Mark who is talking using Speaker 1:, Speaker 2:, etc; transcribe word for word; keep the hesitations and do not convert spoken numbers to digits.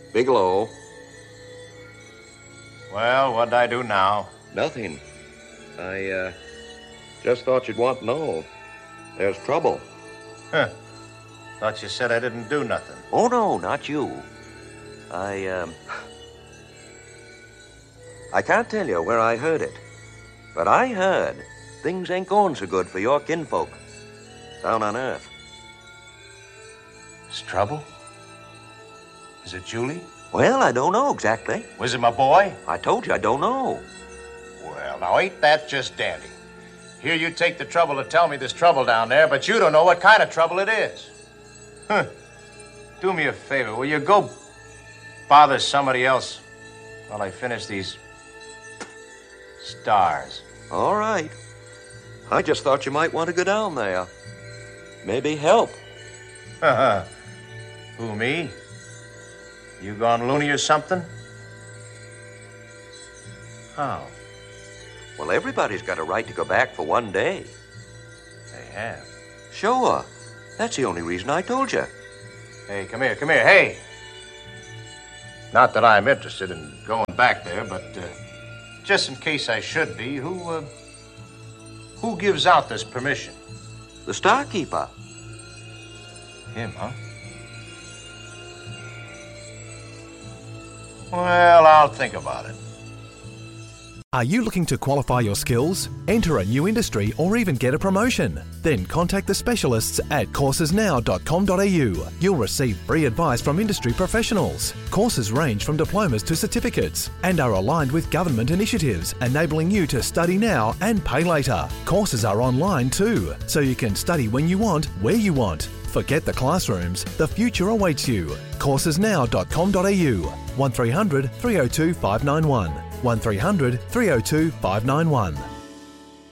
Speaker 1: Bigelow.
Speaker 2: Well, what'd I do now?
Speaker 1: Nothing. I, uh, just thought you'd want to know. There's trouble.
Speaker 2: Huh. Thought you said I didn't do nothing.
Speaker 1: Oh, no, not you. I, um... I can't tell you where I heard it, but I heard things ain't going so good for your kinfolk down on Earth.
Speaker 2: Is trouble? Is it Julie?
Speaker 1: Well, I don't know exactly.
Speaker 2: Was it my boy?
Speaker 1: I told you I don't know.
Speaker 2: Well, now ain't that just dandy? Here you take the trouble to tell me there's trouble down there, but you don't know what kind of trouble it is. Huh. Do me a favor, will you go bother somebody else while I finish these stars?
Speaker 1: All right. I just thought you might want to go down there. Maybe help.
Speaker 2: Who, me? You gone loony or something? How?
Speaker 1: Well, everybody's got a right to go back for one day.
Speaker 2: They have.
Speaker 1: Sure. That's the only reason I told you.
Speaker 2: Hey, come here, come here, hey! Not that I'm interested in going back there, but uh, just in case I should be, who, uh, who gives out this permission?
Speaker 1: The Starkeeper.
Speaker 2: Him, huh? Well, I'll think about it.
Speaker 3: Are you looking to qualify your skills, enter a new industry, or even get a promotion? Then contact the specialists at courses now dot com dot a u. You'll receive free advice from industry professionals. Courses range from diplomas to certificates and are aligned with government initiatives, enabling you to study now and pay later. Courses are online too, so you can study when you want, where you want. Forget the classrooms, the future awaits you. courses now dot com dot a u. one three hundred, three oh two, five nine one. one three hundred, three oh two, five nine one.